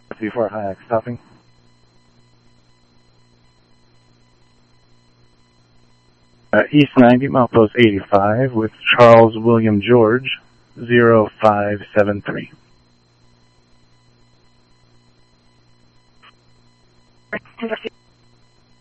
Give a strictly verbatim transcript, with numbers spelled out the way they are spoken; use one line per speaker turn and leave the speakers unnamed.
before Hayek stopping. Uh, East ninety, milepost eighty-five, with Charles William George, zero five seven three.
Two